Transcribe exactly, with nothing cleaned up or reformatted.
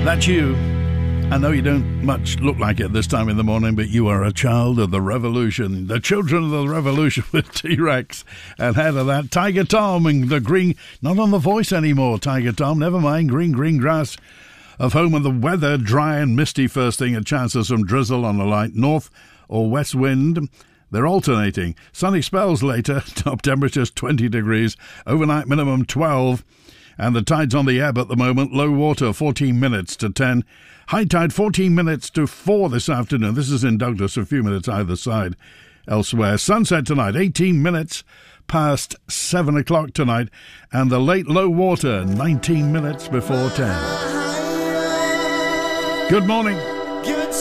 That's you. I know you don't much look like it this time in the morning, but you are a child of the revolution. The children of the revolution with T-Rex. And ahead of that, Tiger Tom and the green... Not on The Voice anymore, Tiger Tom. Never mind. Green, green grass of home and the weather. Dry and misty first thing. And chances some drizzle on a light north or west wind. They're alternating. Sunny spells later. Top temperatures twenty degrees. Overnight minimum twelve. And the tide's on the ebb at the moment. Low water fourteen minutes to ten. High tide fourteen minutes to four this afternoon. This is in Douglas, a few minutes either side elsewhere. Sunset tonight, eighteen minutes past seven o'clock tonight. And the late low water, nineteen minutes before ten. Good morning.